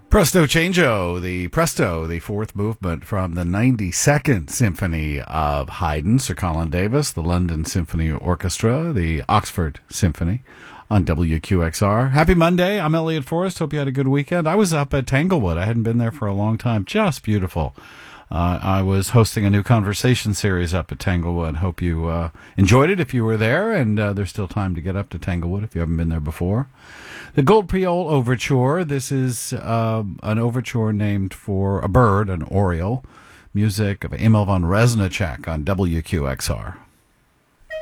Presto Changeo, the fourth movement from the 92nd Symphony of Haydn, Sir Colin Davis, the London Symphony Orchestra, the Oxford Symphony on WQXR. Happy Monday. I'm Elliot Forrest. Hope you had a good weekend. I was up at Tanglewood. I hadn't been there for a long time. Just beautiful. I was hosting a new conversation series up at Tanglewood. Hope you enjoyed it if you were there, and there's still time to get up to Tanglewood if you haven't been there before. The Gold Priol Overture. This is an overture named for a bird, an oriole. Music of Emil von Reznicek on WQXR.